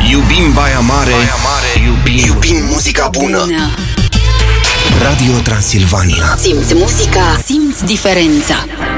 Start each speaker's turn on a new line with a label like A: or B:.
A: Iubim Baia Mare, iubim muzica bună. Radio Transilvania.
B: Simți muzica, simți diferența.